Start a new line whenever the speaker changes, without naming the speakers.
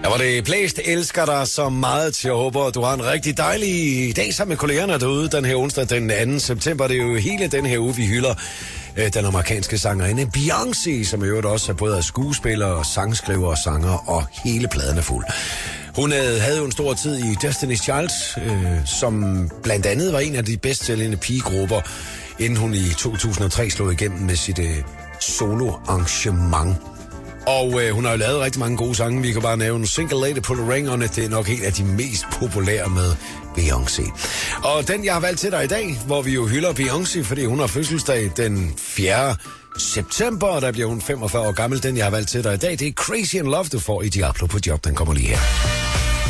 Der var det blæst, elsker dig så meget. Jeg håber, du har en rigtig dejlig dag sammen med kollegerne derude den her onsdag den 2. september. Det er jo hele den her uge, vi hylder den amerikanske sangerinde Beyoncé, som i øvrigt også er både skuespiller, sangskriver og sanger, og hele pladen er fuld. Hun havde jo en stor tid i Destiny's Child, som blandt andet var en af de bedst sælgende pigegrupper, inden hun i 2003 slog igennem med sit solo-arrangement. Og hun har jo lavet rigtig mange gode sange. Vi kan bare nævne Single Lady Pull a Ring On It. Det er nok en af de mest populære med Beyoncé. Og den, jeg har valgt til dig i dag, hvor vi jo hylder Beyoncé, fordi hun har fødselsdag den 4. september, og der bliver hun 45 år gammel. Den, jeg har valgt til dig i dag, det er Crazy in Love, du får i Diablo på job. Den kommer lige her.